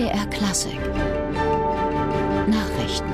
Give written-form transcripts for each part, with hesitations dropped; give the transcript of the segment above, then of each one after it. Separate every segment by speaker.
Speaker 1: MDR Klassik Nachrichten.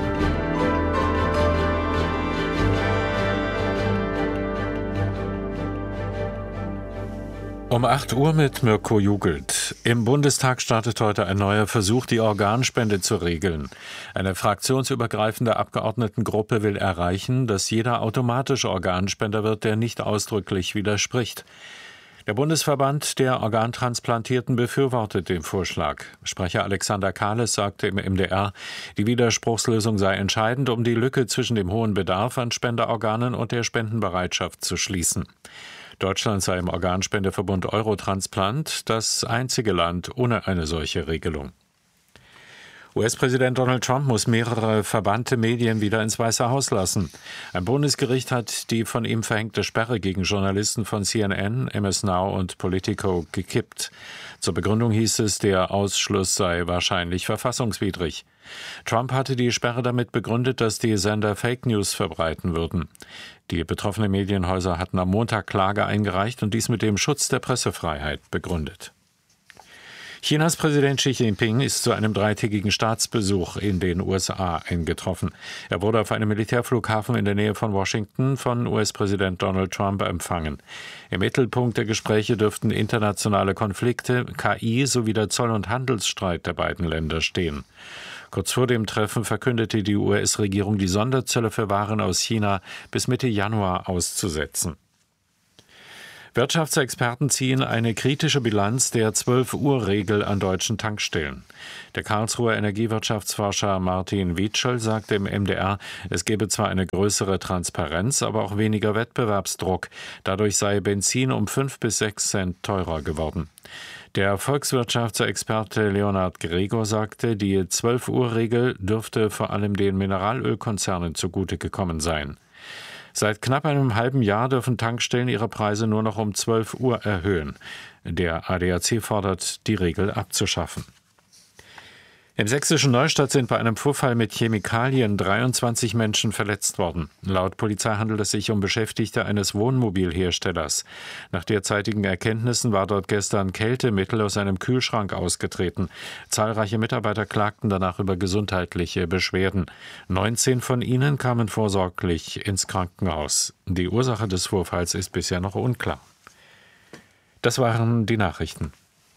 Speaker 2: Um 8 Uhr mit Mirko Jugelt. Im Bundestag startet heute ein neuer Versuch, die Organspende zu regeln. Eine fraktionsübergreifende Abgeordnetengruppe will erreichen, dass jeder automatisch Organspender wird, der nicht ausdrücklich widerspricht. Der Bundesverband der Organtransplantierten befürwortet den Vorschlag. Sprecher Alexander Kahles sagte im MDR, die Widerspruchslösung sei entscheidend, um die Lücke zwischen dem hohen Bedarf an Spenderorganen und der Spendenbereitschaft zu schließen. Deutschland sei im Organspendeverbund Eurotransplant das einzige Land ohne eine solche Regelung. US-Präsident Donald Trump muss mehrere verbannte Medien wieder ins Weiße Haus lassen. Ein Bundesgericht hat die von ihm verhängte Sperre gegen Journalisten von CNN, MS Now und Politico gekippt. Zur Begründung hieß es, der Ausschluss sei wahrscheinlich verfassungswidrig. Trump hatte die Sperre damit begründet, dass die Sender Fake News verbreiten würden. Die betroffenen Medienhäuser hatten am Montag Klage eingereicht und dies mit dem Schutz der Pressefreiheit begründet. Chinas Präsident Xi Jinping ist zu einem 3-tägigen Staatsbesuch in den USA eingetroffen. Er wurde auf einem Militärflughafen in der Nähe von Washington von US-Präsident Donald Trump empfangen. Im Mittelpunkt der Gespräche dürften internationale Konflikte, KI sowie der Zoll- und Handelsstreit der beiden Länder stehen. Kurz vor dem Treffen verkündete die US-Regierung, die Sonderzölle für Waren aus China bis Mitte Januar auszusetzen. Wirtschaftsexperten ziehen eine kritische Bilanz der 12-Uhr-Regel an deutschen Tankstellen. Der Karlsruher Energiewirtschaftsforscher Martin Wietschel sagte im MDR, es gebe zwar eine größere Transparenz, aber auch weniger Wettbewerbsdruck. Dadurch sei Benzin um 5 bis 6 Cent teurer geworden. Der Volkswirtschaftsexperte Leonhard Gregor sagte, die 12-Uhr-Regel dürfte vor allem den Mineralölkonzernen zugute gekommen sein. Seit knapp einem halben Jahr dürfen Tankstellen ihre Preise nur noch um 12 Uhr erhöhen. Der ADAC fordert, die Regel abzuschaffen. Im sächsischen Neustadt sind bei einem Vorfall mit Chemikalien 23 Menschen verletzt worden. Laut Polizei handelt es sich um Beschäftigte eines Wohnmobilherstellers. Nach derzeitigen Erkenntnissen war dort gestern Kältemittel aus einem Kühlschrank ausgetreten. Zahlreiche Mitarbeiter klagten danach über gesundheitliche Beschwerden. 19 von ihnen kamen vorsorglich ins Krankenhaus. Die Ursache des Vorfalls ist bisher noch unklar. Das waren die Nachrichten.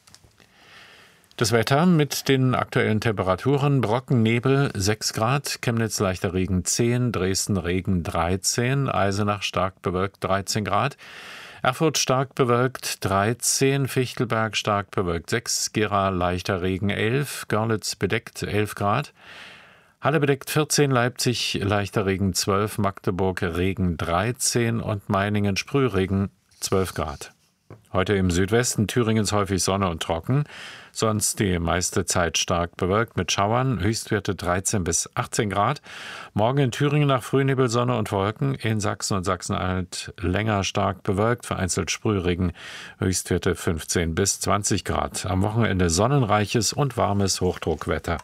Speaker 2: Das Wetter mit den aktuellen Temperaturen: Brockennebel 6 Grad, Chemnitz leichter Regen 10, Dresden Regen 13, Eisenach stark bewölkt 13 Grad, Erfurt stark bewölkt 13, Fichtelberg stark bewölkt 6, Gera leichter Regen 11, Görlitz bedeckt 11 Grad, Halle bedeckt 14, Leipzig leichter Regen 12, Magdeburg Regen 13 und Meiningen Sprühregen 12 Grad. Heute im Südwesten Thüringens häufig Sonne und trocken, sonst die meiste Zeit stark bewölkt mit Schauern, Höchstwerte 13 bis 18 Grad. Morgen in Thüringen nach Frühnebel, Sonne und Wolken, in Sachsen und Sachsen-Anhalt länger stark bewölkt, vereinzelt Sprühregen, Höchstwerte 15 bis 20 Grad. Am Wochenende sonnenreiches und warmes Hochdruckwetter.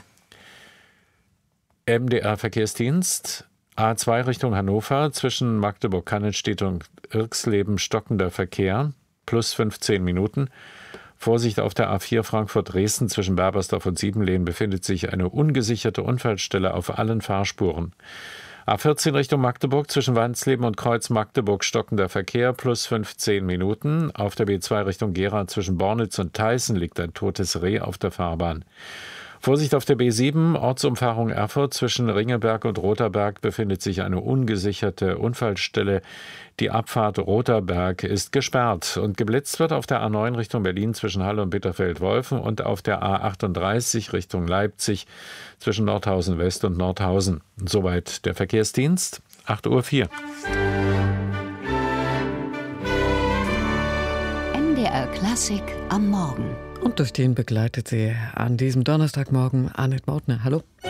Speaker 2: MDR Verkehrsdienst. A2 Richtung Hannover, zwischen Magdeburg-Cannenstedt und Irxleben stockender Verkehr, plus 15 Minuten. Vorsicht auf der A4 Frankfurt-Dresden, zwischen Berbersdorf und Siebenlehen befindet sich eine ungesicherte Unfallstelle auf allen Fahrspuren. A14 Richtung Magdeburg, zwischen Wansleben und Kreuz Magdeburg stockender Verkehr, plus 15 Minuten. Auf der B2 Richtung Gera, zwischen Bornitz und Theißen liegt ein totes Reh auf der Fahrbahn. Vorsicht auf der B7, Ortsumfahrung Erfurt, zwischen Ringelberg und Rotherberg befindet sich eine ungesicherte Unfallstelle. Die Abfahrt Rotherberg ist gesperrt und geblitzt wird auf der A9 Richtung Berlin zwischen Halle und Bitterfeld-Wolfen und auf der A38 Richtung Leipzig zwischen Nordhausen West und Nordhausen. Soweit der Verkehrsdienst, 8:04 Uhr.
Speaker 1: MDR Klassik am Morgen.
Speaker 3: Und durch den begleitet sie an diesem Donnerstagmorgen Annette Mautner. Hallo.